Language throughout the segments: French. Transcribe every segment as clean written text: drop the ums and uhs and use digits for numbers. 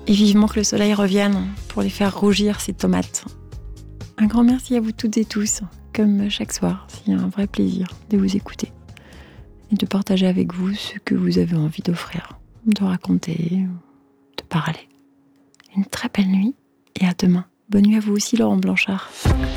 Et vivement que le soleil revienne pour les faire rougir, ces tomates. Un grand merci à vous toutes et tous. Comme chaque soir, c'est un vrai plaisir de vous écouter et de partager avec vous ce que vous avez envie d'offrir, de raconter, de parler. Une très belle nuit et à demain. Bonne nuit à vous aussi, Laurent Blanchard.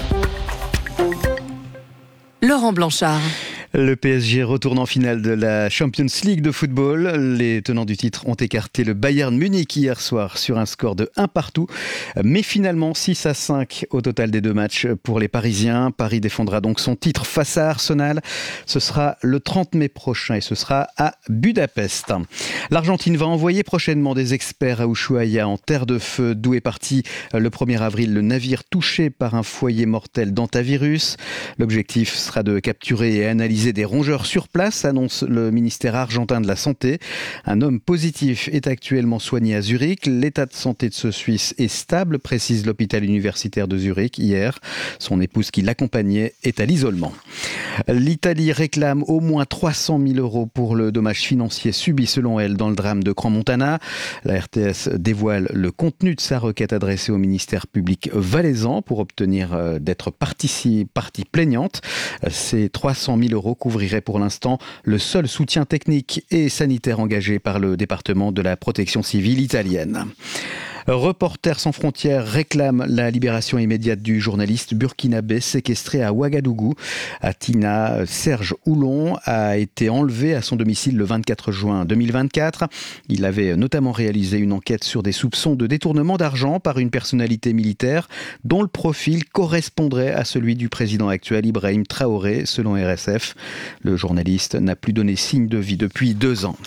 Laurent Blanchard. Le PSG retourne en finale de la Champions League de football. Les tenants du titre ont écarté le Bayern Munich hier soir sur un score de 1-1. Mais finalement 6-5 au total des deux matchs pour les Parisiens. Paris défendra donc son titre face à Arsenal. Ce sera le 30 mai prochain et ce sera à Budapest. L'Argentine va envoyer prochainement des experts à Ushuaïa en terre de feu, d'où est parti le 1er avril le navire touché par un foyer mortel d'hantavirus. L'objectif sera de capturer et analyser des rongeurs sur place, annonce le ministère argentin de la Santé. Un homme positif est actuellement soigné à Zurich. L'état de santé de ce Suisse est stable, précise l'hôpital universitaire de Zurich hier. Son épouse qui l'accompagnait est à l'isolement. L'Italie réclame au moins 300 000 € pour le dommage financier subi selon elle dans le drame de Crans-Montana. La RTS dévoile le contenu de sa requête adressée au ministère public valaisan pour obtenir d'être partie plaignante. Ces 300 000 € couvrirait pour l'instant le seul soutien technique et sanitaire engagé par le département de la protection civile italienne. Reporters sans frontières réclame la libération immédiate du journaliste burkinabé séquestré à Ouagadougou. Atina Serge Oulon a été enlevé à son domicile le 24 juin 2024. Il avait notamment réalisé une enquête sur des soupçons de détournement d'argent par une personnalité militaire dont le profil correspondrait à celui du président actuel Ibrahim Traoré, selon RSF. Le journaliste n'a plus donné signe de vie depuis 2 ans.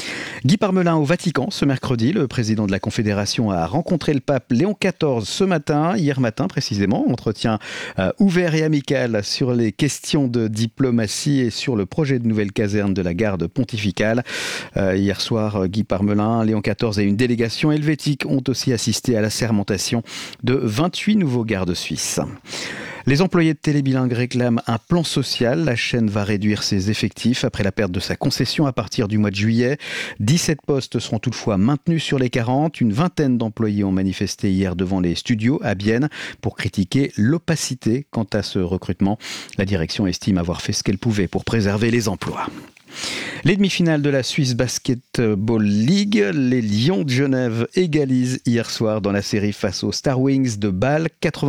Guy Parmelin au Vatican ce mercredi. Le président de la Confédération a rencontré le pape Léon XIV hier matin précisément. Entretien ouvert et amical sur les questions de diplomatie et sur le projet de nouvelle caserne de la garde pontificale. Hier soir, Guy Parmelin, Léon XIV et une délégation helvétique ont aussi assisté à la sermentation de 28 nouveaux gardes suisses. Les employés de Télébilingue réclament un plan social. La chaîne va réduire ses effectifs après la perte de sa concession à partir du mois de juillet. 17 postes seront toutefois maintenus sur les 40. Une vingtaine d'employés ont manifesté hier devant les studios à Bienne pour critiquer l'opacité quant à ce recrutement. La direction estime avoir fait ce qu'elle pouvait pour préserver les emplois. Les demi-finales de la Swiss Basketball League, les Lions de Genève égalisent hier soir dans la série face aux Star Wings de Bâle,